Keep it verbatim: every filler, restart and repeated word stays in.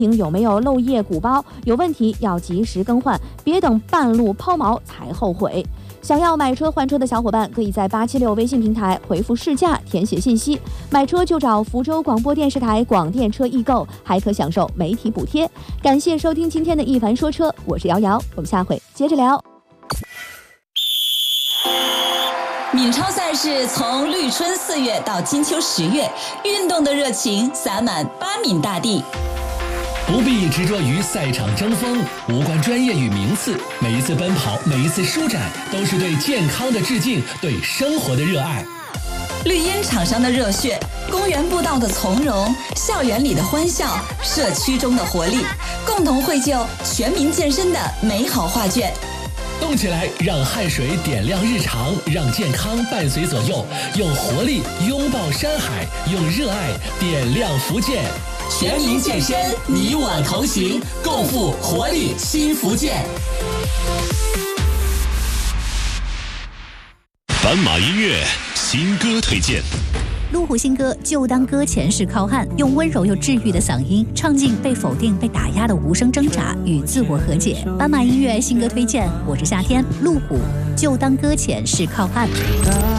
有没有漏液鼓包，有问题要及时更换，别等半路抛锚才后悔。想要买车换车的小伙伴，可以在八七六微信平台回复试驾，填写信息，买车就找福州广播电视台广电车易购，还可享受媒体补贴。感谢收听今天的一凡说车，我是瑶瑶，我们下回接着聊。 闽超赛事从绿春四月到金秋十月，运动的热情洒满巴闽大地。 不必执着于赛场争锋，无关专业与名次，每一次奔跑，每一次舒展，都是对健康的致敬，对生活的热爱。 绿茵场上的热血，公园步道的从容，校园里的欢笑，社区中的活力，共同绘就全民健身的美好画卷。 动起来，让汗水点亮日常，让健康伴随左右，用活力拥抱山海，用热爱点亮福建。全民健身，你我同行，共赴活力新福建。 斑马音乐新歌推荐。 路虎新歌就当搁浅是靠岸，用温柔又治愈的嗓音，唱尽被否定、被打压的无声挣扎与自我和解。斑马音乐新歌推荐，我是夏天，路虎就当搁浅是靠岸。